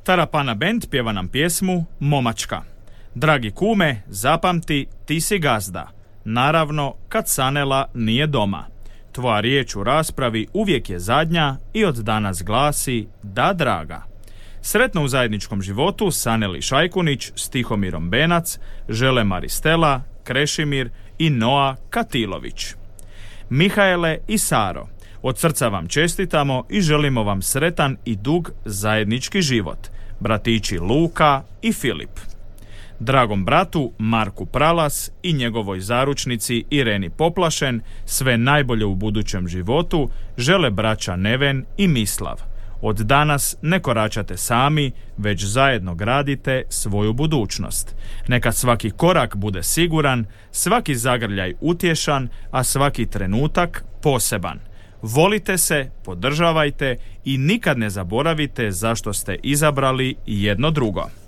Tarapana Band pjeva nam pjesmu Momačka. Dragi kume, zapamti, ti si gazda. Naravno, kad Sanela nije doma. Tvoja riječ u raspravi uvijek je zadnja i od danas glasi da draga. Sretno u zajedničkom životu Saneli Šajkunić s Tihomirom Benac žele Maristela, Krešimir i Noa Katilović. Mihaele i Saro, od srca vam čestitamo i želimo vam sretan i dug zajednički život. Bratići Luka i Filip. Dragom bratu Marku Pralas i njegovoj zaručnici Ireni Poplašen sve najbolje u budućem životu žele braća Neven i Mislav. Od danas ne koračate sami, već zajedno gradite svoju budućnost. Neka svaki korak bude siguran, svaki zagrljaj utješan, a svaki trenutak poseban. Volite se, podržavajte i nikad ne zaboravite zašto ste izabrali jedno drugo.